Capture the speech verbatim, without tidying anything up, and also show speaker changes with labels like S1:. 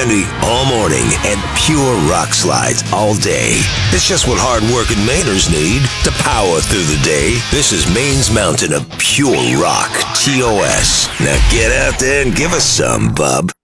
S1: candy all morning and pure rock slides all day. It's just what hard-working Mainers need to power through the day. This is Maine's Mountain of pure rock. T O S. Now get out there and give us some, bub.